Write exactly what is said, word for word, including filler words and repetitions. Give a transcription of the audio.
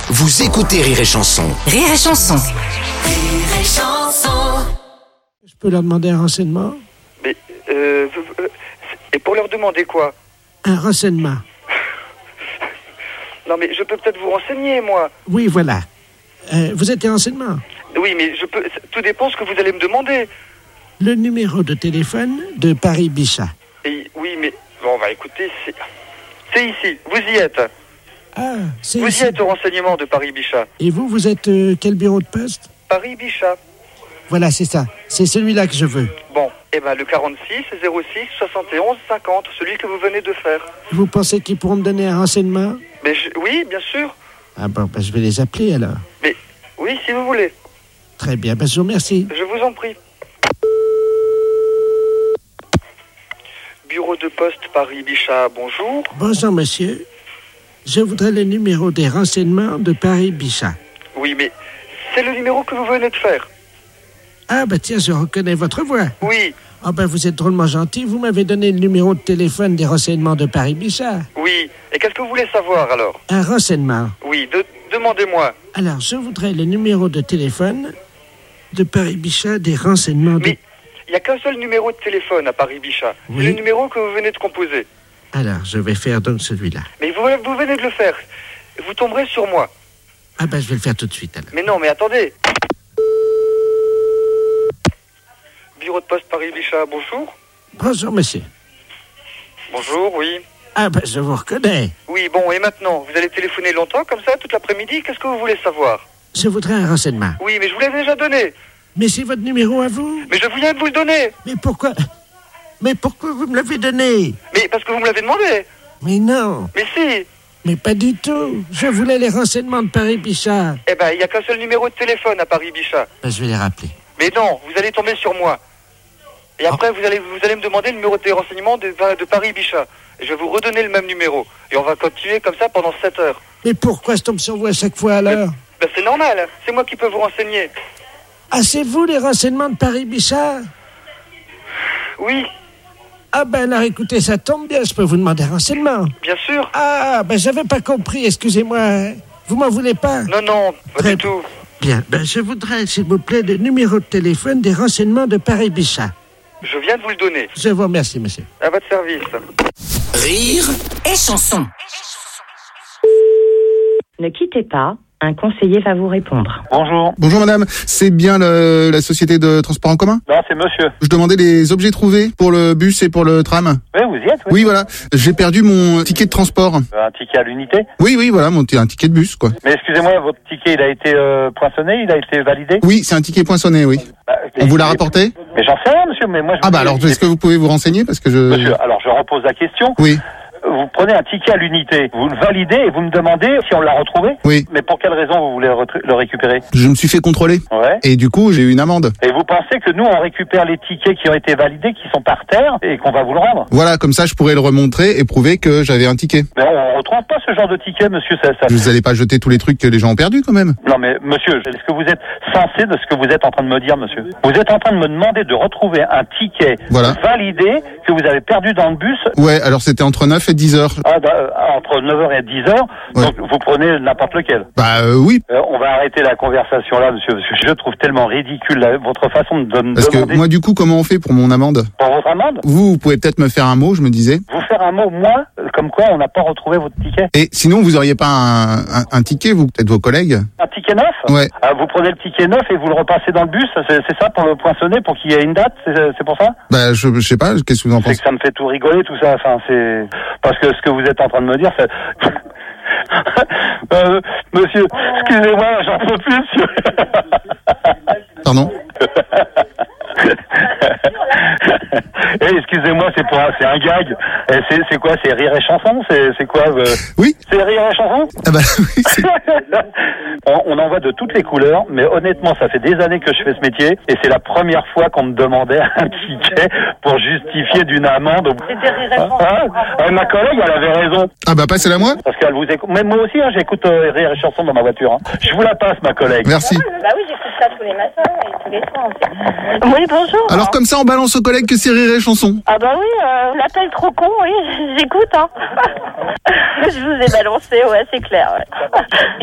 Vous écoutez Rire et Chanson. Rire et Chanson. Rire et Chanson. Je peux leur demander un renseignement? Mais, euh, euh, et pour leur demander quoi? Un renseignement. Non mais je peux peut-être vous renseigner, moi. Oui, voilà. Euh, vous êtes des renseignements? Oui, mais je peux. Tout dépend ce que vous allez me demander. Le numéro de téléphone de Paris-Bichat. Et, oui, mais bon, bah écoutez, c'est, c'est ici. Vous y êtes. Ah, c'est Vous ici. y êtes au renseignement de Paris-Bichat. Et vous, vous êtes euh, quel bureau de poste? Paris-Bichat. Voilà, c'est ça. C'est celui-là que je veux. Bon, eh ben le quarante-six zéro six soixante et onze cinquante, celui que vous venez de faire. Vous pensez qu'ils pourront me donner un renseignement? Mais je, oui, bien sûr. Ah bon, ben, je vais les appeler alors. Mais oui, si vous voulez. Très bien, ben, je vous remercie. Je vous en prie. Bureau de poste Paris-Bichat, bonjour. Bonjour, monsieur. Je voudrais le numéro des renseignements de Paris-Bichat. Oui, mais c'est le numéro que vous venez de faire. Ah, ben tiens, je reconnais votre voix. Oui, Ah, ben vous êtes drôlement gentil. Vous m'avez donné le numéro de téléphone des renseignements de Paris-Bichat. oui. Et qu'est-ce que vous voulez savoir alors? Un renseignement. Oui, de, demandez-moi. Alors, je voudrais le numéro de téléphone de Paris-Bichat des renseignements de... Mais il n'y a qu'un seul numéro de téléphone à Paris-Bichat. Oui. C'est le numéro que vous venez de composer. Alors, je vais faire donc celui-là. Mais vous, vous venez de le faire. Vous tomberez sur moi. Ah, ben je vais le faire tout de suite alors. Mais non, mais attendez. Bureau de poste Paris-Bichat, bonjour. Bonjour, monsieur. Bonjour, oui. Ah, ben je vous reconnais. Oui, bon, et maintenant, vous allez téléphoner longtemps comme ça, toute l'après-midi? Qu'est-ce que vous voulez savoir? Je voudrais un renseignement. Oui, mais je vous l'ai déjà donné. Mais c'est votre numéro à vous? Mais je viens de vous le donner. Mais pourquoi... Mais pourquoi vous me l'avez donné? Mais parce que vous me l'avez demandé. Mais non. Mais si. Mais pas du tout. Je voulais les renseignements de Paris-Bichat. Eh ben, il n'y a qu'un seul numéro de téléphone à Paris-Bichat. Ben, je vais les rappeler. Mais non, vous allez tomber sur moi. Et après, vous allez vous allez me demander le numéro de renseignement de, de Paris-Bichat. Et je vais vous redonner le même numéro. Et on va continuer comme ça pendant sept heures. Mais pourquoi je tombe sur vous à chaque fois alors? Ben, c'est normal, c'est moi qui peux vous renseigner. Ah, c'est vous les renseignements de Paris-Bichat? Oui, Ah ben alors écoutez, ça tombe bien, je peux vous demander un renseignement. bien sûr. Ah, ben j'avais pas compris, excusez-moi. Vous m'en voulez pas? Non, non, pas Très du tout. Bien, ben je voudrais, s'il vous plaît, le numéro de téléphone des renseignements de Paris-Bichat. Je viens de vous le donner. Je vous remercie, monsieur. À votre service. Rire Et Chanson. Ne quittez pas, un conseiller va vous répondre. Bonjour. Bonjour madame, c'est bien le- la société de transport en commun? Non, c'est monsieur. Je demandais les objets trouvés pour le bus et pour le tram. Oui, vous y êtes, oui. Oui, voilà, j'ai perdu mon ticket de transport. Un ticket à l'unité. Oui, oui, voilà, mon t- un ticket de bus, quoi. Mais excusez-moi, votre ticket, il a été euh, poinçonné, il a été validé? Oui, c'est un ticket poinçonné, oui. Bah, On vous l'a et- rapporté? Mais j'en sais rien, monsieur, mais moi je Ah vous bah dis- alors, est-ce que vous pouvez vous renseigner parce que je... Monsieur, alors je repose la question. Oui, Vous prenez un ticket à l'unité, vous le validez et vous me demandez si on l'a retrouvé? oui. Mais pour quelle raison vous voulez retru- le récupérer? Je me suis fait contrôler. Ouais. Et du coup, j'ai eu une amende. Et vous pensez que nous, on récupère les tickets qui ont été validés, qui sont par terre, et qu'on va vous le rendre? Voilà, comme ça, je pourrais le remontrer et prouver que j'avais un ticket. Mais on retrouve pas ce genre de ticket, monsieur. Ça, ça... Vous allez pas jeter tous les trucs que les gens ont perdus, quand même. Non mais monsieur, est-ce que vous êtes censé de ce que vous êtes en train de me dire, monsieur? Vous êtes en train de me demander de retrouver un ticket Voilà. validé que vous avez perdu dans le bus Ouais, alors c'était entre neuf et dix heures. ah, bah, euh, entre neuf heures et dix heures, Ouais. donc vous prenez n'importe lequel. Bah euh, oui, Euh, on va arrêter la conversation là, monsieur, parce que je trouve tellement ridicule la- votre façon de me parce que demander moi, du coup, comment on fait pour mon amende? pour votre amende. Vous, vous pouvez peut-être me faire un mot, je me disais. Vous faire un mot, moi, euh, comme quoi on n'a pas retrouvé votre ticket. Et sinon, vous auriez pas un, un, un ticket, vous, peut-être vos collègues? Un ticket neuf? Ouais. Ah, vous prenez le ticket neuf et vous le repassez dans le bus, c'est c'est ça pour le poinçonner, pour qu'il y ait une date, c'est c'est pour ça? Bah, je, je sais pas, qu'est-ce que vous en C'est pensez? que ça me fait tout rigoler, tout ça. Enfin, c'est parce que ce que vous êtes en train de me dire, c'est... euh, monsieur, excusez-moi, j'en peux plus, monsieur. Pardon? Eh, excusez-moi, c'est pour un, c'est un gag. Eh, c'est, c'est quoi? C'est Rire et Chanson? C'est, c'est quoi? euh, Oui? C'est Rire et Chanson? Ah bah oui, c'est... on, on en voit de toutes les couleurs, mais honnêtement, ça fait des années que je fais ce métier, et c'est la première fois qu'on me demandait un ticket pour justifier d'une amende. C'était Rire et Chanson. Ah, ah, ma collègue, elle avait raison. Ah bah passez-la moi? Parce qu'elle vous écoute. Même moi aussi, hein, j'écoute euh, Rire et Chanson dans ma voiture. Hein. Je vous la passe, ma collègue. Merci. Bah oui, j'écoute ça tous les matins et tous les soirs. Oui, bonjour. Alors comme ça, on balance aux collègues que c'est Rire et Chanson. Ah bah oui, euh, l'appel trop con, oui, j'écoute, hein. Je vous ai balancé, ouais, c'est clair, ouais.